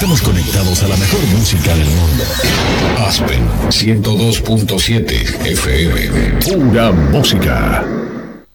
Estamos conectados a la mejor música del mundo. Aspen 102.7 FM. Pura música.